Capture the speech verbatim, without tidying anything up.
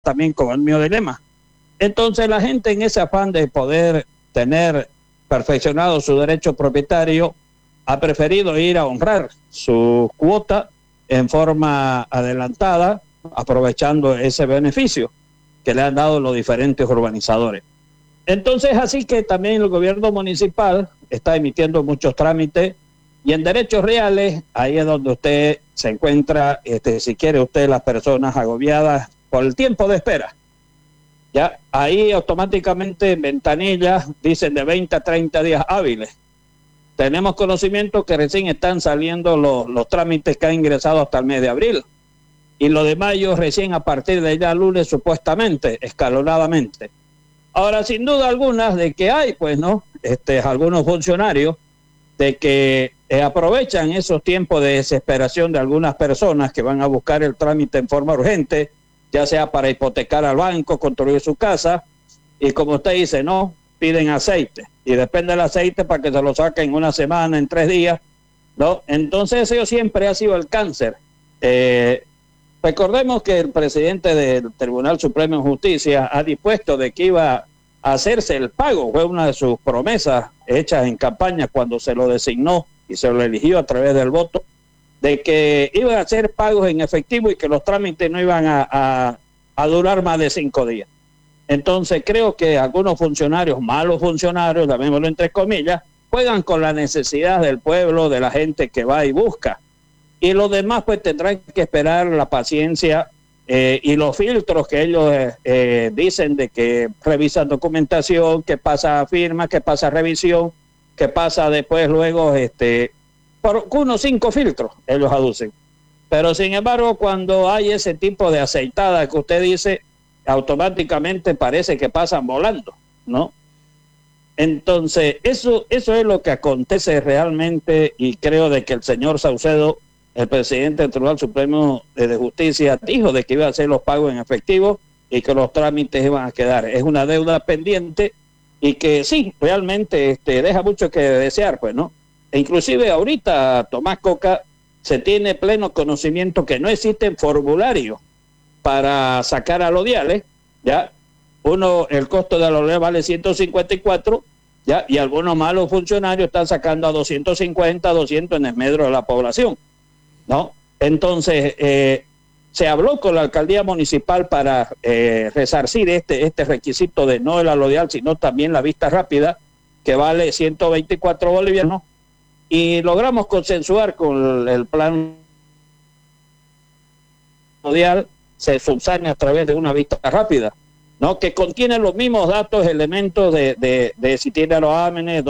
también con el mismo dilema. Entonces la gente, en ese afán de poder tener perfeccionado su derecho propietario, ha preferido ir a honrar su cuota en forma adelantada, aprovechando ese beneficio que le han dado los diferentes urbanizadores. Entonces, así que también el gobierno municipal está emitiendo muchos trámites, y en derechos reales, ahí es donde usted se encuentra, este, si quiere usted, las personas agobiadas por el tiempo de espera. Ya, ahí automáticamente en ventanillas dicen de veinte a treinta días hábiles. Tenemos conocimiento que recién están saliendo los, los trámites que han ingresado hasta el mes de abril. Y lo de mayo recién a partir de ya lunes, supuestamente, escalonadamente. Ahora, sin duda alguna, de que hay, pues, ¿no? Este, algunos funcionarios de que eh, aprovechan esos tiempos de desesperación de algunas personas que van a buscar el trámite en forma urgente, ya sea para hipotecar al banco, construir su casa, y como usted dice, no, piden aceite, y depende del aceite para que se lo saquen en una semana, en tres días, ¿no? Entonces eso siempre ha sido el cáncer. Eh, recordemos que el presidente del Tribunal Supremo de Justicia ha dispuesto de que iba a hacerse el pago, fue una de sus promesas hechas en campaña cuando se lo designó y se lo eligió a través del voto, de que iban a hacer pagos en efectivo y que los trámites no iban a, a, a durar más de cinco días. Entonces creo que algunos funcionarios, malos funcionarios, llamémoslo entre comillas, juegan con la necesidad del pueblo, de la gente que va y busca. Y los demás pues tendrán que esperar la paciencia eh, y los filtros que ellos eh, eh, dicen de que revisan documentación, que pasa firma, que pasa revisión, que pasa después luego este por unos cinco filtros ellos aducen. Pero sin embargo, cuando hay ese tipo de aceitada que usted dice, automáticamente parece que pasan volando, ¿no? Entonces, eso, eso es lo que acontece realmente, y creo de que el señor Saucedo, el presidente del Tribunal Supremo de Justicia, dijo de que iba a hacer los pagos en efectivo y que los trámites iban a quedar. Es una deuda pendiente y que sí, realmente este, deja mucho que desear, pues, ¿no? E inclusive ahorita, Tomás Coca, se tiene pleno conocimiento que no existen formularios para sacar a los diales, ¿ya? Uno, el costo de la diales vale ciento cincuenta y cuatro, ¿ya? Y algunos malos funcionarios están sacando a doscientos cincuenta, doscientos en el medro de la población, ¿no? Entonces, eh, se habló con la alcaldía municipal para eh, resarcir este, este requisito de no el alodial, sino también la vista rápida, que vale ciento veinticuatro bolivianos, y logramos consensuar con el plan alodial, se subsane a través de una vista rápida, ¿no? Que contiene los mismos datos, elementos de, de, de si tiene los ámenes,